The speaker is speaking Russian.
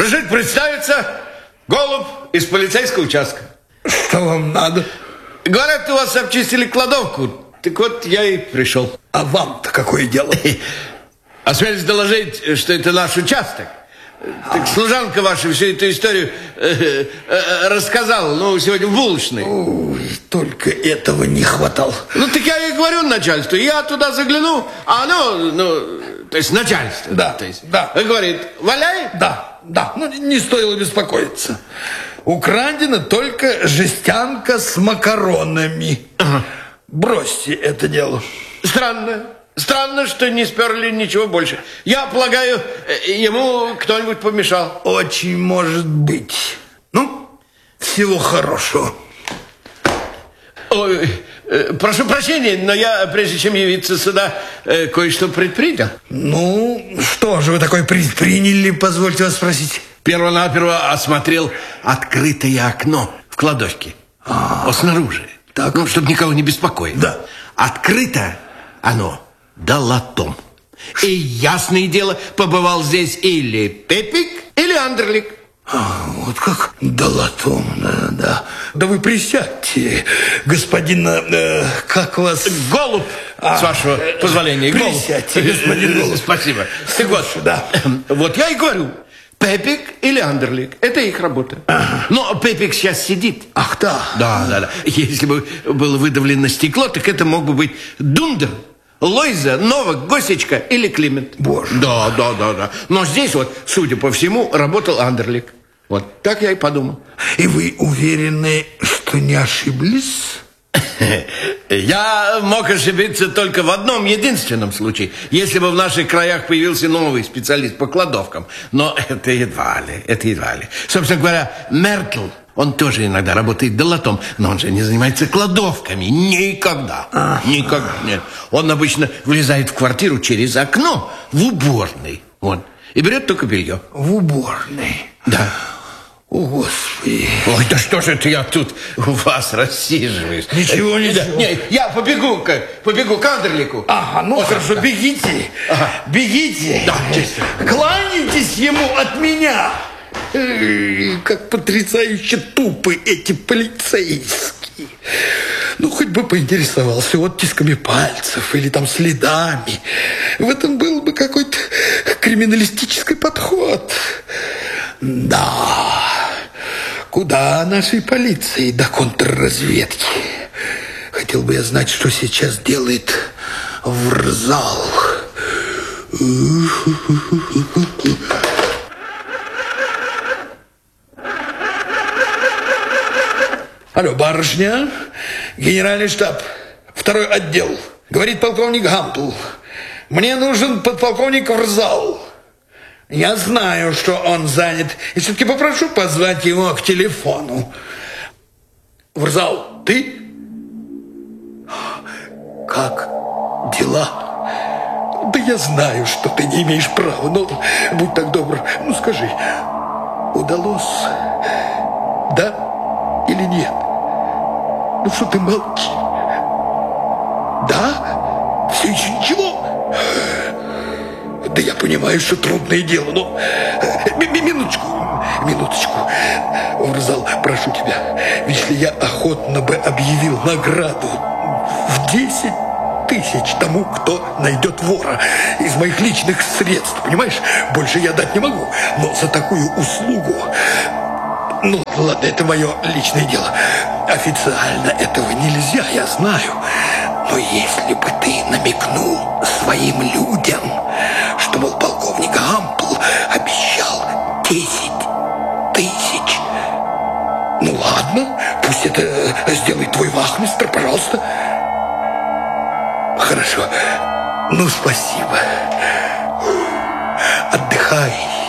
Разрешите представиться, Голуб из полицейского участка. Что вам надо? Говорят, у вас обчистили кладовку. Так вот, я и пришел. А вам-то какое дело? Осмелюсь доложить, что это наш участок. Так служанка ваша всю эту историю рассказала, сегодня в булочной. Ой, только этого не хватало. Так я и говорю начальству, я туда загляну, а оно, то есть начальство. Да, то есть, да. Говорит, валяй? Да, не стоило беспокоиться. Украдена только жестянка с макаронами. Ага. Бросьте это дело. Странно, что не сперли ничего больше. Я полагаю, ему кто-нибудь помешал. Очень может быть. Всего хорошего. Ой, прошу прощения, но я, прежде чем явиться сюда, кое-что предпринял. Что же вы такое предприняли, позвольте вас спросить? Первонаперво осмотрел открытое окно в кладовке. Снаружи. Так. Чтобы никого не беспокоить. Да. Открыто оно долотом. И, ясное дело, побывал здесь или Пепик, или Андерлик. Вот как долотом, да. Да вы присядьте, господин, как вас... Голуб, с вашего позволения. Присядьте, господин Голуб. Спасибо. Так вот, да. Вот я и говорю, Пепик или Андерлик, это их работа. Но Пепик сейчас сидит. Ах, да. Да. Если бы было выдавлено стекло, так это мог бы быть Дундер, Лойза, Новак, Госечка или Климент. Боже. Да. Но здесь вот, судя по всему, работал Андерлик. Вот так я и подумал. И вы уверены, что не ошиблись? Я мог ошибиться только в одном единственном случае. Если бы в наших краях появился новый специалист по кладовкам. Но это едва ли. Собственно говоря, Мертл, он тоже иногда работает долотом, но он же не занимается кладовками. Никогда. Никогда. Нет. Он обычно влезает в квартиру через окно в уборной. Вот. И берет только белье. В уборной? Да. О, Господи. Ой, да что же это я тут у вас рассиживаюсь? Ничего. Нет, я побегу к Андерлику. Ага, хорошо, бегите. Ага. Бегите. Да, честно. Кланяйтесь ему от меня. Как потрясающе тупы эти полицейские. Хоть бы поинтересовался оттисками пальцев или там следами. В этом был бы какой-то криминалистический подход. Да. Куда нашей полиции до контрразведки? Хотел бы я знать, что сейчас делает Врзал. Алло, барышня, генеральный штаб, 2-й отдел. Говорит полковник Гампл. Мне нужен подполковник Врзал. Я знаю, что он занят. И все-таки попрошу позвать его к телефону. Врзал, ты? Как дела? Да я знаю, что ты не имеешь права, но будь так добр, скажи, удалось, да или нет? Что ты молчишь? Да? Все еще ничего? Да я понимаю, что трудное дело, но... Минуточку. Врзал, прошу тебя, если я охотно бы объявил награду в 10 тысяч тому, кто найдет вора из моих личных средств, понимаешь? Больше я дать не могу, но за такую услугу... ладно, это мое личное дело. Официально этого нельзя, я знаю. Но если бы ты намекнул своим людям, что, мол, полковник Гампл обещал 10 тысяч. Ладно, пусть это сделает твой вахмистр, пожалуйста. Хорошо. Спасибо. Отдыхай.